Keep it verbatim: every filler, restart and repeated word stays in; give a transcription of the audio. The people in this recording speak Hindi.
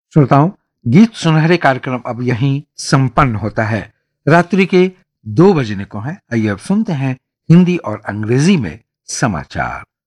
श्रोताओं, गीत सुनहरे कार्यक्रम अब यहीं संपन्न होता है। रात्रि के दो बजने को है। आइए अब सुनते हैं हिंदी और अंग्रेजी में समाचार।